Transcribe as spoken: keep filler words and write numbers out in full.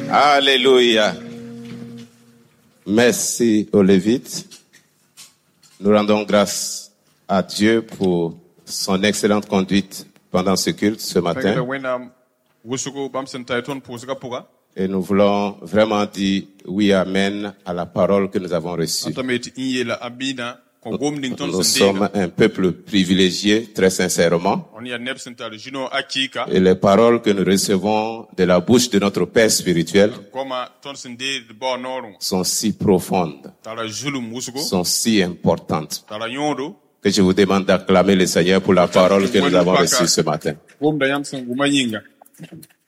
Alléluia. Merci aux Lévites. Nous rendons grâce à Dieu pour son excellente conduite pendant ce culte ce matin. Et nous voulons vraiment dire oui, amen à la parole que nous avons reçue. Nous, nous sommes un peuple privilégié, très sincèrement. Et les paroles que nous recevons de la bouche de notre Père spirituel sont si profondes, sont si importantes, que je vous demande d'acclamer le Seigneur pour la parole que nous avons reçue ce matin.